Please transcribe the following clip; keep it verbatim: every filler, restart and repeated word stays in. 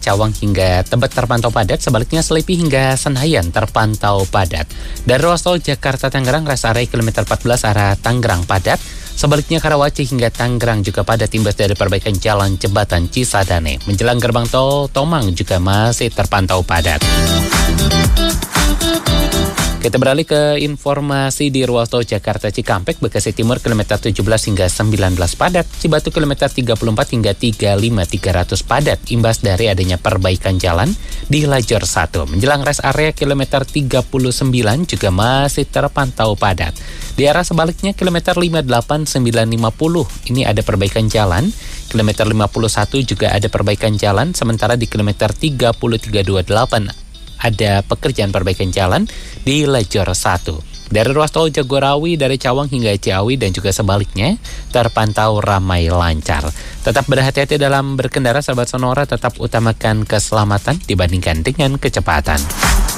Cawang hingga Tebet terpantau padat, sebaliknya Selipi hingga Senayan terpantau padat. Dari ruas tol Jakarta Tangerang rest area kilometer empat belas arah Tangerang padat, sebaliknya Karawaci hingga Tangerang juga padat imbas dari perbaikan jalan jembatan Cisadane. Menjelang gerbang tol Tomang juga masih terpantau padat. Kita beralih ke informasi di ruas tol Jakarta Cikampek, Bekasi Timur kilometer tujuh belas hingga sembilan belas padat, Cibatu kilometer tiga puluh empat hingga tiga puluh lima tiga ratus padat, imbas dari adanya perbaikan jalan di lajur satu. Menjelang rest area kilometer tiga puluh sembilan juga masih terpantau padat. Di arah sebaliknya kilometer lima puluh delapan sembilan lima puluh ini ada perbaikan jalan, kilometer lima puluh satu juga ada perbaikan jalan, sementara di kilometer tiga puluh tiga dua puluh delapan ada pekerjaan perbaikan jalan di lajur satu. Dari ruas tol Jagorawi dari Cawang hingga Ciawi dan juga sebaliknya terpantau ramai lancar. Tetap berhati-hati dalam berkendara sahabat Sonora, tetap utamakan keselamatan dibandingkan dengan kecepatan.